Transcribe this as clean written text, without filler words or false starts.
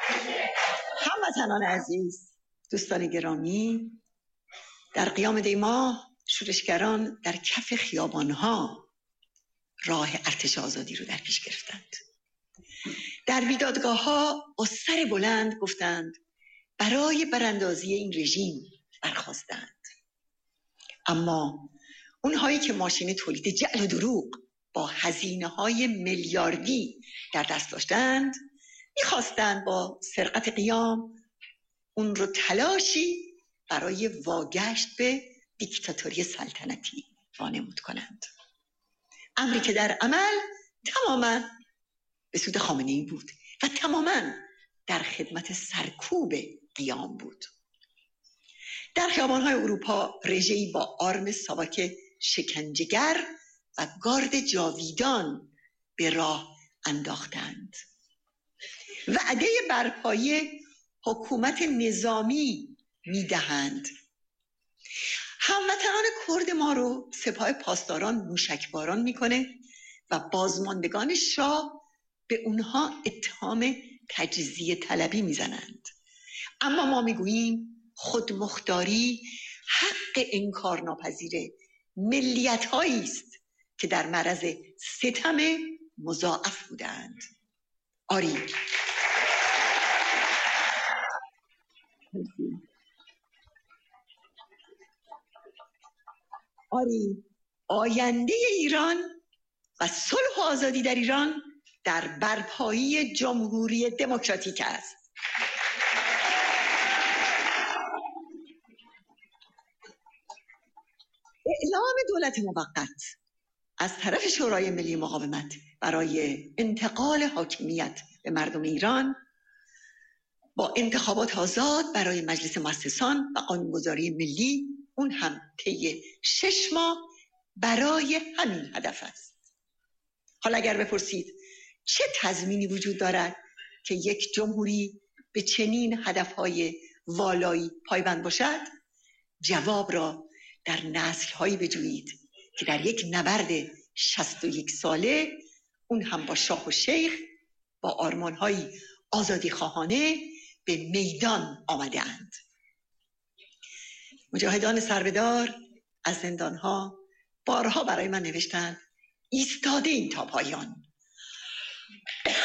هموطنان عزیز، دوستان گرامی، در قیام دی ماه شورشگران در کف خیابانها راه ارتش آزادی رو در پیش گرفتند. در بیدادگاه‌ها با سر بلند گفتند برای براندازی این رژیم برخاستند. اما اونهایی که ماشین تولید جعل و دروغ با هزینه‌های میلیاردی در دست داشتند می‌خواستند با سرقت قیام اون رو تلاشی برای واگشت به دیکتاتوری سلطنتی وانمود کنند. امری که در عمل تماماً به سود خامنه‌ای بود و تماماً در خدمت سرکوب قیام بود. در خیابان‌های اروپا رژه‌ای با آرم ساواک شکنجه‌گر و گارد جاویدان به راه انداختند. وعده برپایی حکومت نظامی میدهند. هموطنان کرد ما رو سپاه پاسداران موشکباران میکنه و بازماندگان شاه به اونها اتهام تجزیه طلبی میزنند. اما ما میگوییم خودمختاری حق انکارناپذیر ملیت هایی است که در معرض ستم مضاعف بودند. آری آینده ایران و صلح و آزادی در ایران در برپایی جمهوری دموکراتیک است. اعلام دولت موقت از طرف شورای ملی مقاومت برای انتقال حاکمیت به مردم ایران با انتخابات آزاد برای مجلس مؤسسان و قانونگذاری ملی، اون هم طی 6 ماه برای همین هدف است. حالا اگر بپرسید چه تضمینی وجود دارد که یک جمهوری به چنین هدفهای والایی پایبند باشد؟ جواب را در نسل‌هایی بجویید که در یک نبرد 61 ساله، اون هم با شاه و شیخ، با آرمان‌های آزادی خواهانه به میدان آمده اند. مجاهدان سربدار از زندان‌ها بارها برای من نوشتند ایستاده این تا پایان.